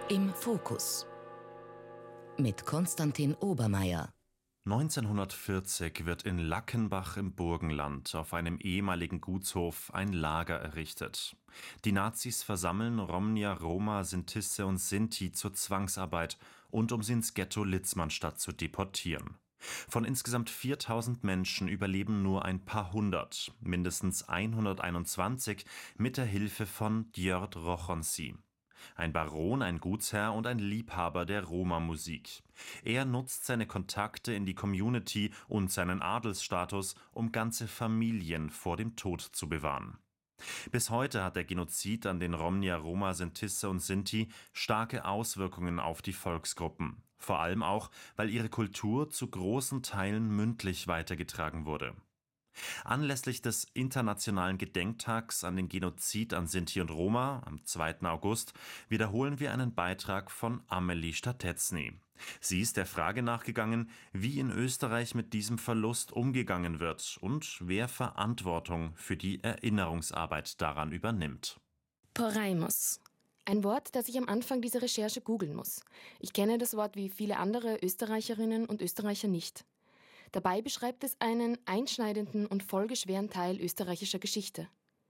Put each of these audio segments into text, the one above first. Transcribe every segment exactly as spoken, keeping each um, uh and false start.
Im Fokus mit Konstantin Obermeier. neunzehnhundertvierzig wird in Lackenbach im Burgenland auf einem ehemaligen Gutshof ein Lager errichtet. Die Nazis versammeln Romnia, Roma, Sintisse und Sinti zur Zwangsarbeit und um sie ins Ghetto Litzmannstadt zu deportieren. Von insgesamt viertausend Menschen überleben nur ein paar hundert, mindestens hunderteinundzwanzig mit der Hilfe von Djörd Rochonsi. Ein Baron, ein Gutsherr und ein Liebhaber der Roma-Musik. Er nutzt seine Kontakte in die Community und seinen Adelsstatus, um ganze Familien vor dem Tod zu bewahren. Bis heute hat der Genozid an den Romnia, Roma, Sintisse und Sinti starke Auswirkungen auf die Volksgruppen. Vor allem auch, weil ihre Kultur zu großen Teilen mündlich weitergetragen wurde. Anlässlich des Internationalen Gedenktags an den Genozid an Sinti und Roma am zweiten August wiederholen wir einen Beitrag von Amelie Statetzny. Sie ist der Frage nachgegangen, wie in Österreich mit diesem Verlust umgegangen wird und wer Verantwortung für die Erinnerungsarbeit daran übernimmt. Porajmos. Ein Wort, das ich am Anfang dieser Recherche googeln muss. Ich kenne das Wort wie viele andere Österreicherinnen und Österreicher nicht. Dabei beschreibt es einen einschneidenden und folgeschweren Teil österreichischer Geschichte.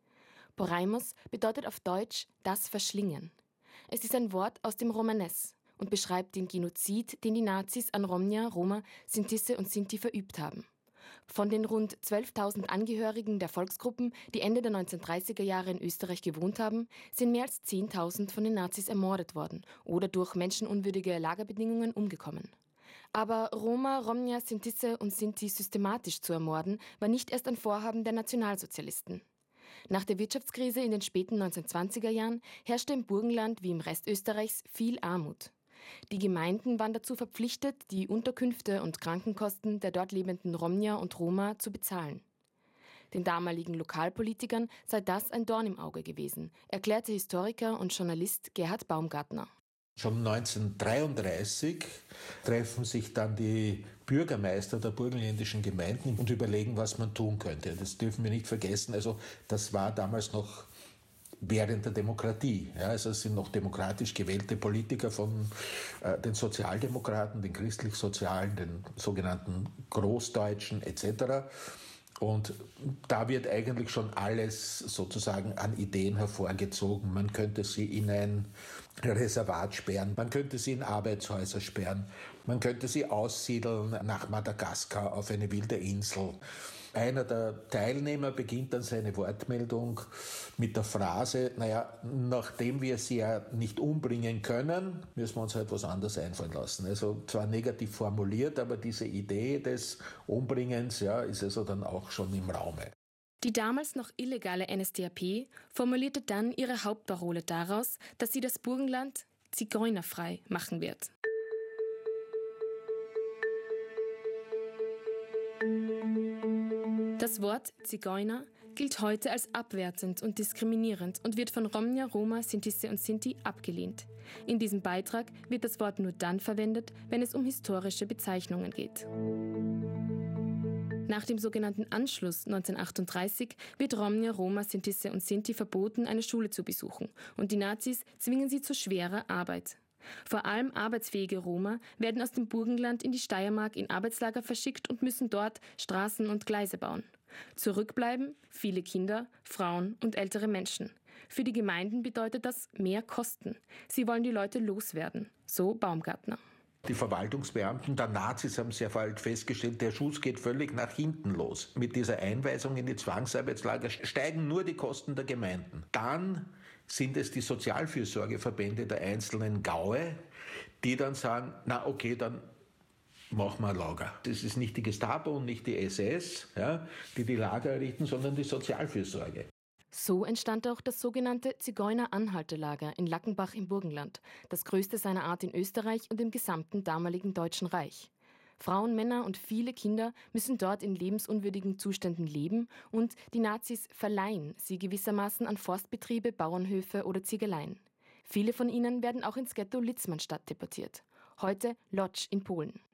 Porajmos bedeutet auf Deutsch das Verschlingen. Es ist ein Wort aus dem Romanes und beschreibt den Genozid, den die Nazis an Romnia, Roma, Sintisse und Sinti verübt haben. Von den rund zwölftausend Angehörigen der Volksgruppen, die Ende der neunzehnhundertdreißiger Jahre in Österreich gewohnt haben, sind mehr als zehntausend von den Nazis ermordet worden oder durch menschenunwürdige Lagerbedingungen umgekommen. Aber Roma, Romnia, Sintisse und Sinti systematisch zu ermorden, war nicht erst ein Vorhaben der Nationalsozialisten. Nach der Wirtschaftskrise in den späten neunzehnhundertzwanziger Jahren herrschte im Burgenland wie im Rest Österreichs viel Armut. Die Gemeinden waren dazu verpflichtet, die Unterkünfte und Krankenkosten der dort lebenden Romnia und Roma zu bezahlen. Den damaligen Lokalpolitikern sei das ein Dorn im Auge gewesen, erklärte Historiker und Journalist Gerhard Baumgartner. Schon neunzehnhundertdreiunddreißig treffen sich dann die Bürgermeister der burgenländischen Gemeinden und überlegen, was man tun könnte. Das dürfen wir nicht vergessen. Also das war damals noch während der Demokratie. Ja, also es sind noch demokratisch gewählte Politiker von äh, den Sozialdemokraten, den christlich-sozialen, den sogenannten Großdeutschen et cetera. Und da wird eigentlich schon alles sozusagen an Ideen hervorgezogen. Man könnte sie in ein Reservat sperren, man könnte sie in Arbeitshäuser sperren, man könnte sie aussiedeln nach Madagaskar auf eine wilde Insel. Einer der Teilnehmer beginnt dann seine Wortmeldung mit der Phrase, naja, nachdem wir sie ja nicht umbringen können, müssen wir uns halt was anderes einfallen lassen. Also zwar negativ formuliert, aber diese Idee des Umbringens, ja, ist also dann auch schon im Raume. Die damals noch illegale N S D A P formulierte dann ihre Hauptparole daraus, dass sie das Burgenland zigeunerfrei machen wird. Das Wort Zigeuner gilt heute als abwertend und diskriminierend und wird von Romnia, Roma, Sintisse und Sinti abgelehnt. In diesem Beitrag wird das Wort nur dann verwendet, wenn es um historische Bezeichnungen geht. Nach dem sogenannten Anschluss neunzehnhundertachtunddreißig wird Romnia, Roma, Sintisse und Sinti verboten, eine Schule zu besuchen, und die Nazis zwingen sie zu schwerer Arbeit. Vor allem arbeitsfähige Roma werden aus dem Burgenland in die Steiermark in Arbeitslager verschickt und müssen dort Straßen und Gleise bauen. Zurückbleiben viele Kinder, Frauen und ältere Menschen. Für die Gemeinden bedeutet das mehr Kosten. Sie wollen die Leute loswerden, so Baumgartner. Die Verwaltungsbeamten der Nazis haben sehr bald festgestellt, der Schuss geht völlig nach hinten los. Mit dieser Einweisung in die Zwangsarbeitslager steigen nur die Kosten der Gemeinden. Dann sind es die Sozialfürsorgeverbände der einzelnen Gaue, die dann sagen, na okay, dann machen wir ein Lager. Das ist nicht die Gestapo und nicht die S S, ja, die die Lager errichten, sondern die Sozialfürsorge. So entstand auch das sogenannte Zigeuner-Anhaltelager in Lackenbach im Burgenland, das größte seiner Art in Österreich und im gesamten damaligen Deutschen Reich. Frauen, Männer und viele Kinder müssen dort in lebensunwürdigen Zuständen leben und die Nazis verleihen sie gewissermaßen an Forstbetriebe, Bauernhöfe oder Ziegeleien. Viele von ihnen werden auch ins Ghetto Litzmannstadt deportiert, heute Łódź in Polen.